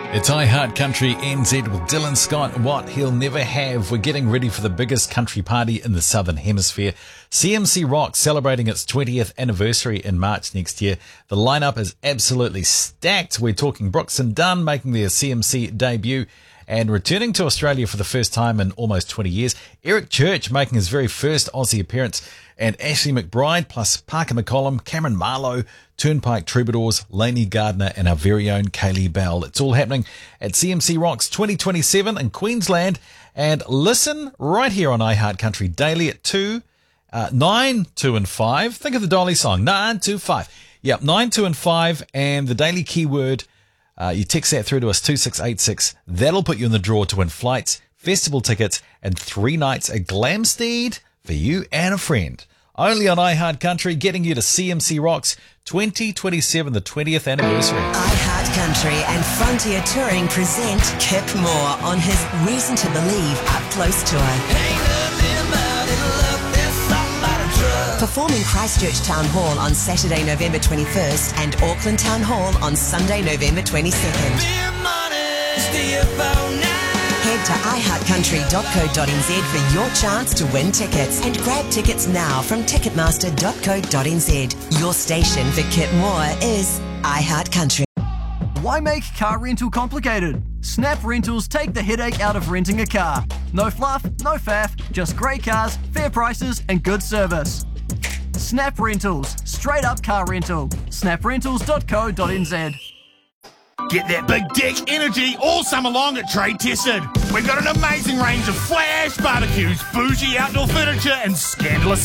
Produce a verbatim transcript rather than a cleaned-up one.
It's iHeart Country N Z with Dylan Scott, what he'll never have. We're getting ready for the biggest country party in the Southern Hemisphere. C M C Rock celebrating its twentieth anniversary in March next year. The lineup is absolutely stacked. We're talking Brooks and Dunn making their C M C debut and returning to Australia for the first time in almost twenty years. Eric Church making his very first Aussie appearance, and Ashley McBride plus Parker McCollum, Cameron Marlowe, Turnpike Troubadours, Lainey Gardner and our very own Kaylee Bell. It's all happening at C M C Rocks twenty twenty-seven in Queensland. And listen right here on iHeart Country daily at two, uh, nine, two and five. Think of the Dolly song, nine, two, five. Yep, nine, two and five. And the daily keyword, uh, you text that through to us, two six eight six. That'll put you in the draw to win flights, festival tickets and three nights at Glamsteed for you and a friend. Only on iHeart Country, getting you to C M C Rocks twenty twenty-seven, the twentieth anniversary. iHeart Country and Frontier Touring present Kip Moore on his Reason to Believe Up Close Tour. Performing Christchurch Town Hall on Saturday, November twenty-first and Auckland Town Hall on Sunday, November twenty-second. Head to i heart country dot co dot n z for your chance to win tickets and grab tickets now from ticketmaster dot co dot n z. Your station for Kip Moore is iHeart Country. Why make car rental complicated? Snap Rentals take the headache out of renting a car. No fluff, no faff, just great cars, fair prices and good service. Snap Rentals, straight up car rental. snap rentals dot co dot n z. Get that big dick energy all summer long at Trade Tested. We've got an amazing range of flash barbecues, bougie outdoor furniture and scandalous